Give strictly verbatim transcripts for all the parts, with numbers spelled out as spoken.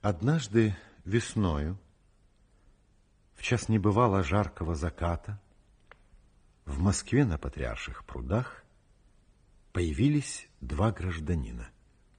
Однажды весною, в час небывало жаркого заката, в Москве на Патриарших прудах появились два гражданина.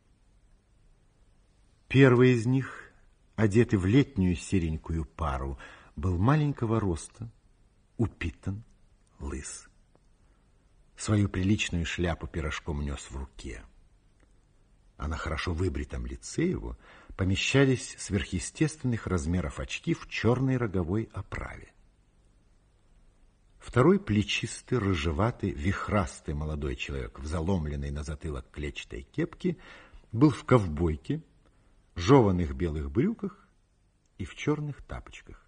Первый из них, одетый в летнюю серенькую пару, был маленького роста, упитан, лыс. Свою приличную шляпу пирожком нес в руке, а на хорошо выбритом лице его помещались сверхъестественных размеров очки в черной роговой оправе. Второй плечистый, рыжеватый, вихрастый молодой человек в заломленной на затылок клетчатой кепке был в ковбойке, жеваных белых брюках и в черных тапочках.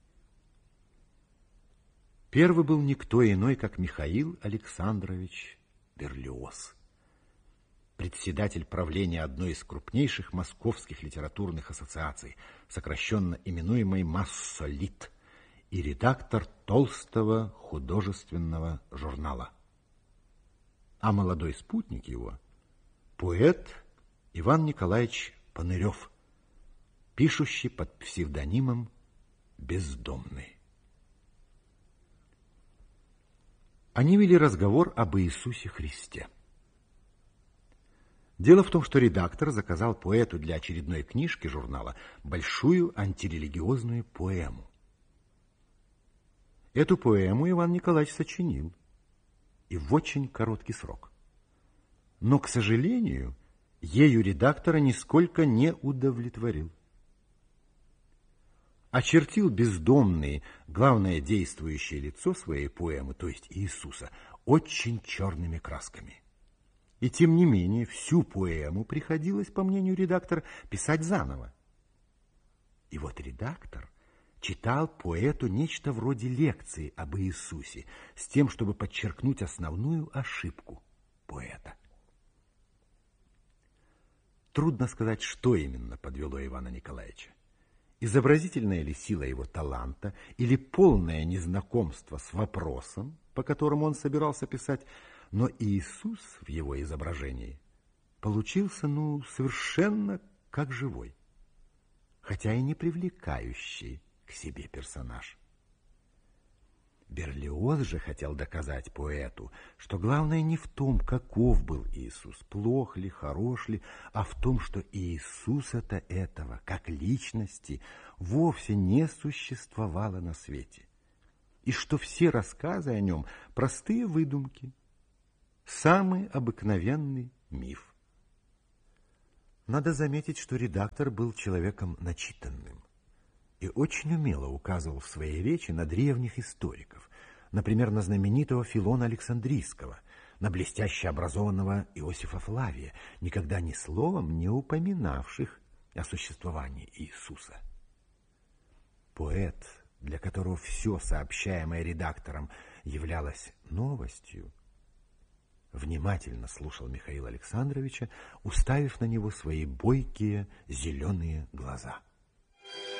Первый был никто иной, как Михаил Александрович Берлиоз, председатель правления одной из крупнейших московских литературных ассоциаций, сокращенно именуемой «Массолит», и редактор толстого художественного журнала. А молодой спутник его – поэт Иван Николаевич Панырев, пишущий под псевдонимом «Бездомный». Они вели разговор об Иисусе Христе. Дело в том, что редактор заказал поэту для очередной книжки журнала большую антирелигиозную поэму. Эту поэму Иван Николаевич сочинил, и в очень короткий срок. Но, к сожалению, ею редактора нисколько не удовлетворил. Очертил бездомный, главное действующее лицо своей поэмы, то есть Иисуса, очень черными красками. И тем не менее всю поэму приходилось, по мнению редактора, писать заново. И вот редактор читал поэту нечто вроде лекции об Иисусе, с тем, чтобы подчеркнуть основную ошибку поэта. Трудно сказать, что именно подвело Ивана Николаевича. Изобразительная ли сила его таланта или полное незнакомство с вопросом, по которому он собирался писать, но Иисус в его изображении получился, ну, совершенно как живой, хотя и не привлекающий к себе персонаж. Берлиоз же хотел доказать поэту, что главное не в том, каков был Иисус, плох ли, хорош ли, а в том, что Иисуса-то этого, как личности, вовсе не существовало на свете, и что все рассказы о нем – простые выдумки, самый обыкновенный миф. Надо заметить, что редактор был человеком начитанным и очень умело указывал в своей речи на древних историков, например, на знаменитого Филона Александрийского, на блестяще образованного Иосифа Флавия, никогда ни словом не упоминавших о существовании Иисуса. Поэт, для которого все сообщаемое редактором являлось новостью, внимательно слушал Михаила Александровича, уставив на него свои бойкие зеленые глаза.